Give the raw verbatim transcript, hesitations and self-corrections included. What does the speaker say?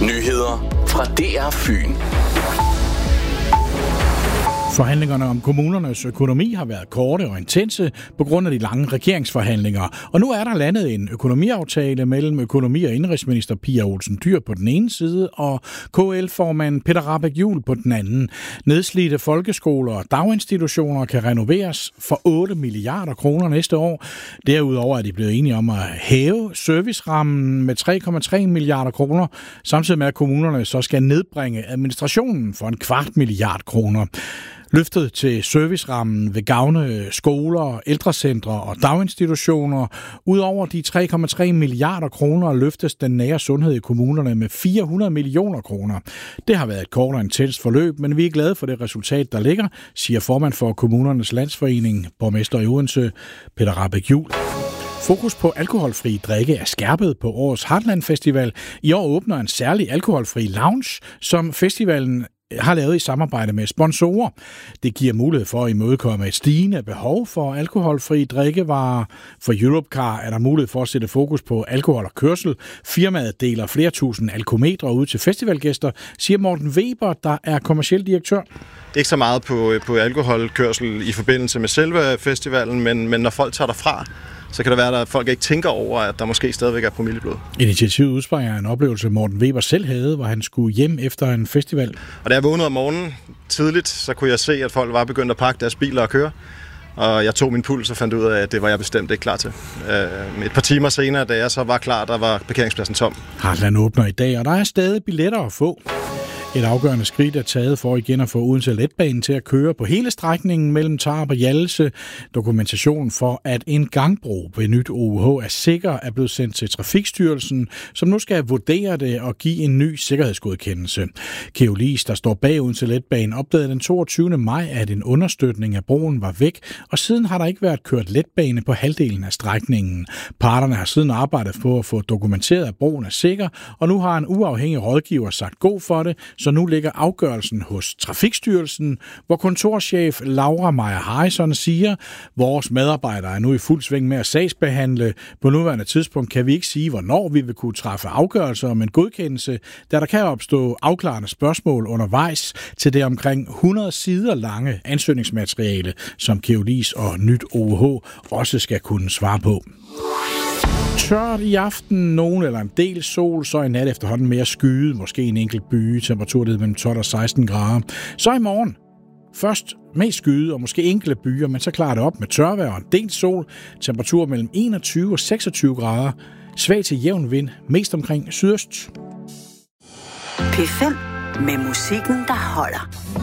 Nyheder fra D R Fyn. Forhandlingerne om kommunernes økonomi har været korte og intense på grund af de lange regeringsforhandlinger. Og nu er der landet en økonomiaftale mellem økonomi- og indenrigsminister Pia Olsen Dyhr på den ene side og K L-formand Peter Rahbæk-Juel på den anden. Nedslidte folkeskoler og daginstitutioner kan renoveres for otte milliarder kroner næste år. Derudover er de blevet enige om at hæve servicerammen med tre komma tre milliarder kroner, samtidig med at kommunerne så skal nedbringe administrationen for en kvart milliard kroner. Løftet til servicerammen vil gavne skoler, ældrecentre og daginstitutioner. Udover de tre komma tre milliarder kroner løftes den nære sundhed i kommunerne med fire hundrede millioner kroner. Det har været et kort og intenst forløb, men vi er glade for det resultat, der ligger, siger formand for Kommunernes Landsforening, borgmester i Odense, Peter Rahbæk-Juel. Fokus på alkoholfri drikke er skærpet på årets Heartland Festival. I år åbner en særlig alkoholfri lounge, som festivalen har lavet i samarbejde med sponsorer. Det giver mulighed for at imødekomme et stigende behov for alkoholfri drikkevarer. For Europcar er der mulighed for at sætte fokus på alkohol og kørsel. Firmaet deler flere tusind alkometre ud til festivalgæster, siger Morten Weber, der er kommerciel direktør. Ikke så meget på, på alkoholkørsel i forbindelse med selve festivalen, men, men når folk tager derfra, så kan det være, at folk ikke tænker over, at der måske stadigvæk er promilleblod. Initiativet udspringer af en oplevelse, Morten Weber selv havde, hvor han skulle hjem efter en festival. Og da jeg vågnede om morgenen tidligt, så kunne jeg se, at folk var begyndt at pakke deres biler og køre. Og jeg tog min puls og fandt ud af, at det var jeg bestemt ikke klar til. Et par timer senere, da jeg så var klar, der var parkeringspladsen tom. Heartland åbner i dag, og der er stadig billetter at få. Et afgørende skridt er taget for igen at få Odense Letbanen til at køre på hele strækningen mellem Tarup og Hjallese. Dokumentationen for, at en gangbro ved nyt O U H er sikker, er blevet sendt til Trafikstyrelsen, som nu skal vurdere det og give en ny sikkerhedsgodkendelse. Keolis, der står bag Odense Letbanen, opdagede den toogtyvende maj, at en understøtning af broen var væk, og siden har der ikke været kørt letbane på halvdelen af strækningen. Parterne har siden arbejdet på at få dokumenteret, at broen er sikker, og nu har en uafhængig rådgiver sagt god for det, så nu ligger afgørelsen hos Trafikstyrelsen, hvor kontorchef Laura Meyer Harrison siger, vores medarbejdere er nu i fuld sving med at sagsbehandle. På nuværende tidspunkt kan vi ikke sige, hvornår vi vil kunne træffe afgørelser om en godkendelse, da der kan opstå afklarende spørgsmål undervejs til det omkring hundrede sider lange ansøgningsmateriale, som Keolis og nyt O U H også skal kunne svare på. Tørt i aften, nogen eller en del sol, så i nat efterhånden mere skyet, måske en enkelt by, temperatur mellem tolv og seksten grader. Så i morgen, først mest skyet og måske enkelte byer, men så klarer det op med tørvejr og en del sol, temperatur mellem enogtyve og seksogtyve grader, svag til jævn vind, mest omkring sydøst. P fem med musikken, der holder.